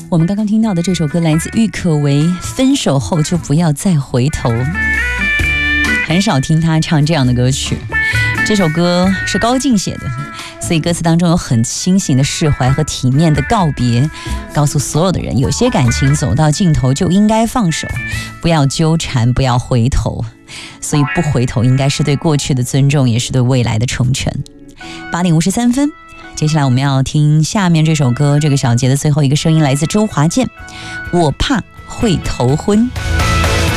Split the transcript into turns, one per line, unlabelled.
我们刚刚听到的这首歌来自郁可唯，《分手后就不要再回头》。很少听他唱这样的歌曲，这首歌是高进写的，所以歌词当中有很清醒的释怀和体面的告别，告诉所有的人，有些感情走到尽头就应该放手，不要纠缠，不要回头。所以不回头应该是对过去的尊重，也是对未来的成全。8点53分，接下来我们要听下面这首歌，这个小节的最后一个声音来自周华健，我怕会头昏。